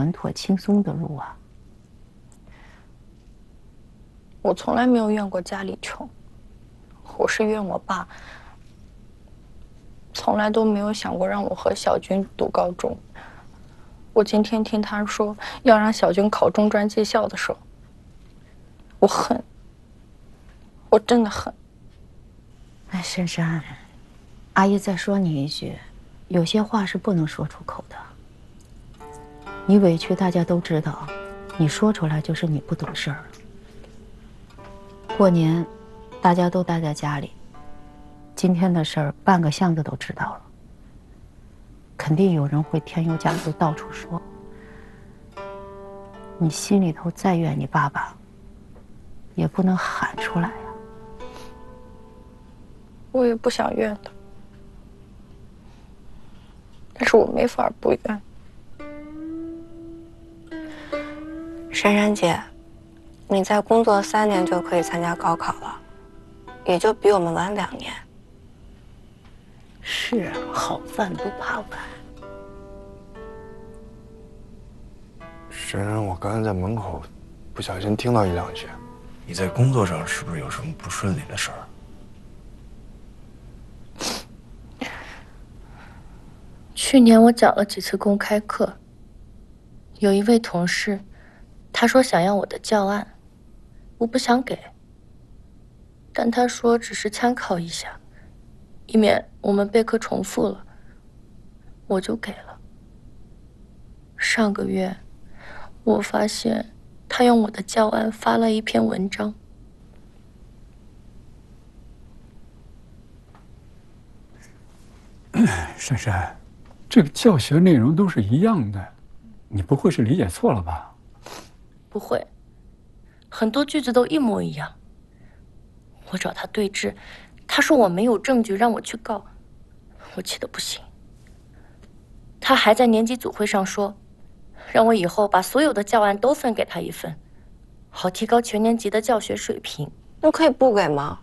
稳妥轻松的路啊。 我从来没有怨过家里穷，我是怨我爸，从来都没有想过让我和小军读高中。我今天听他说要让小军考中专技校的时候，我恨，我真的恨。 哎，珊珊，阿姨再说你一句，有些话是不能说出口的。你委屈大家都知道，你说出来就是你不懂事儿。过年，大家都待在家里，今天的事儿半个巷子都知道了，肯定有人会添油加醋到处说。你心里头再怨你爸爸，也不能喊出来呀。 我也不想怨他，但是我没法不怨。 珊珊姐，你再工作3年就可以参加高考了，也就比我们晚2年。 是，好饭不怕晚。 珊珊，我刚才在门口不小心听到1、2句。 你在工作上是不是有什么不顺利的事儿？ 去年我讲了几次公开课，有一位同事，他说想要我的教案，我不想给，但他说只是参考一下，以免我们备课重复了，我就给了。上个月，我发现他用我的教案发了一篇文章。 珊珊，这个教学内容都是一样的，你不会是理解错了吧？ 不会，很多句子都一模一样。我找他对质，他说我没有证据让我去告，我气得不行。他还在年级组会上说，让我以后把所有的教案都分给他一份，好提高全年级的教学水平。 那可以不给吗？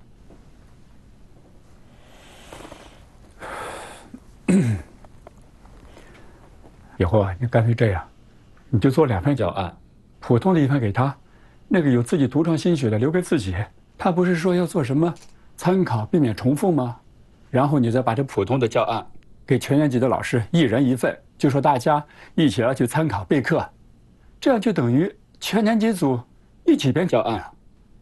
以后啊，你干脆这样，你就做2份教案，普通的一份给他，那个有自己独创心血的留给自己。他不是说要做什么参考，避免重复吗？然后你再把这普通的教案给全年级的老师1人1份，就说大家一起来去参考备课，这样就等于全年级组一起编教案啊。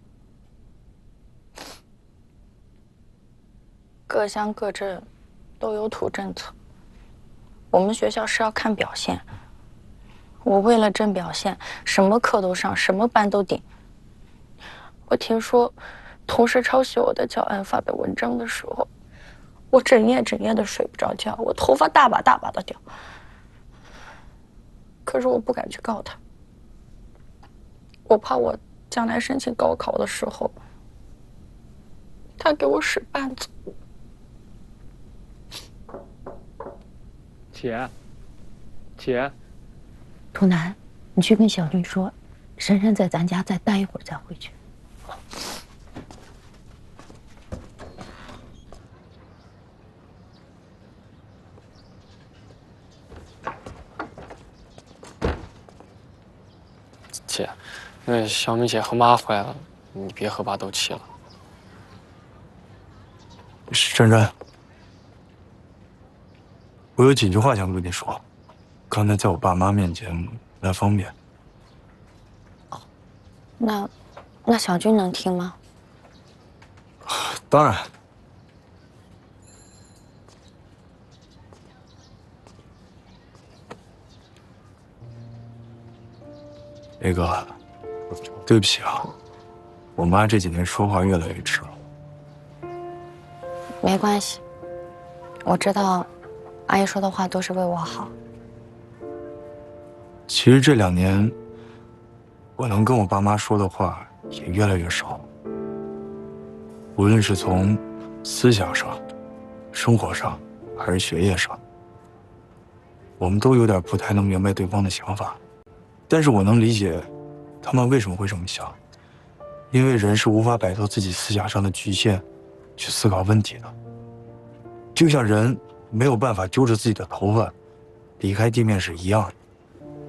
各乡各镇都有土政策，我们学校是要看表现。我为了挣表现，什么课都上，什么班都顶。我听说同事抄袭我的教案发表文章的时候，我整夜的睡不着觉，我头发大把的掉。可是我不敢去告他，我怕我将来申请高考的时候，他给我使绊子。 姐， 图南，你去跟小军说，珊珊在咱家再待一会儿再回去。 姐，那小米姐和妈回来了，你别和爸斗气了。 珊珊，我有几句话想跟你说，刚才在我爸妈面前不太方便。 那小军能听吗？ 当然。雷哥，对不起啊，我妈这几年说话越来越迟了。 没关系，我知道，阿姨说的话都是为我好。 其实这2年，我能跟我爸妈说的话也越来越少。无论是从思想上、生活上，还是学业上，我们都有点不太能明白对方的想法。但是我能理解他们为什么会这么想，因为人是无法摆脱自己思想上的局限去思考问题的。就像人没有办法揪着自己的头发离开地面是一样的。